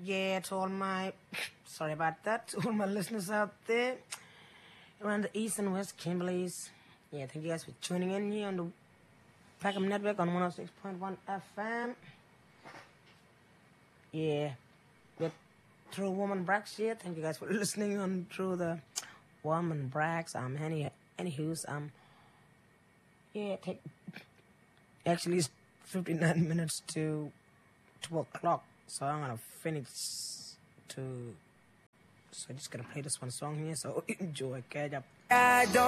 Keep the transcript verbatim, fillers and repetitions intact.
yeah, to all my, sorry about that, to all my listeners out there around the East and West Kimberleys. Yeah, thank you guys for tuning in here on the Packham Network on one oh six point one F M. Yeah, with True Woman Brax here. Thank you guys for listening on through the Woman Brax. Um, any, anywho's, um, yeah, take, actually it's fifty-nine minutes to twelve o'clock, so I'm gonna finish to, so just gonna play this one song here, so enjoy, catch up. I don't